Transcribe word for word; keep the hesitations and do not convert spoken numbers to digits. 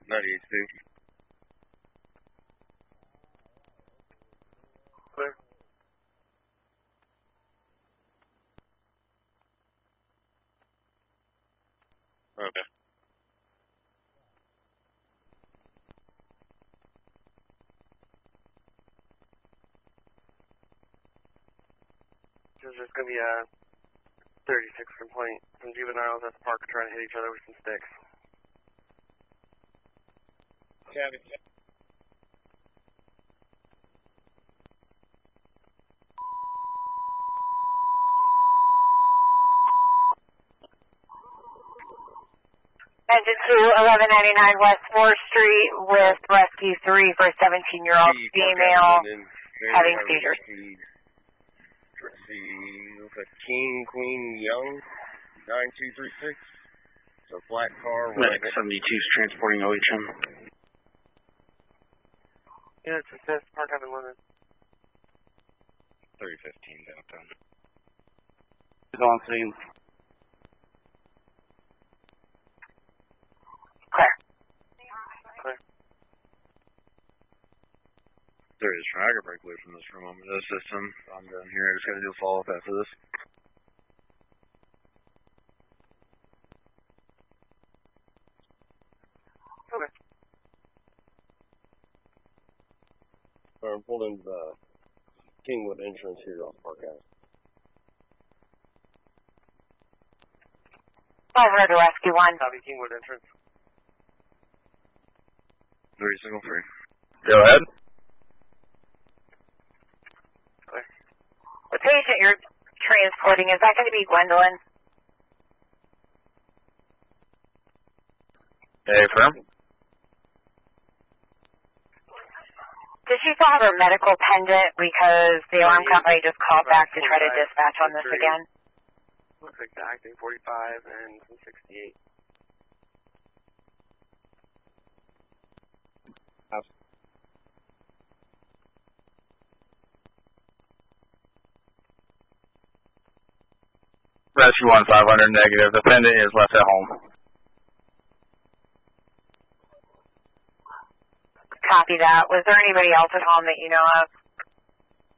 ninety-eight two. Clear. Okay. There's just going to be a thirty-six complaint. Some juveniles at the park are trying to hit each other with some sticks. Copy. Engine two, eleven ninety-nine West fourth Street with Rescue three for a seventeen-year-old female having seizures. Let's see, looks like King Queen Young, nine two three six. It's a black car. Medic seventy-two is transporting O H M. Yeah, it's just this park having women. three fifteen downtown. He's on scene. Clear. Clear. There is trying to break loose from this for a moment. This system, I'm done here. I just got to do a follow up after this. Okay. I'm pulling the Kingwood entrance here off Park House. five hundred to Rescue one. Copy, Kingwood entrance. Three single free. Go ahead. Clear. The patient you're transporting, is that going to be Gwendolyn? Hey, firm. Does she still have her medical pendant because the alarm company just called back to try to dispatch on this again? Looks like the acting forty-five and some sixty-eight. Rescue one five hundred negative. The pendant is left at home. Copy that. Was there anybody else at home that you know of?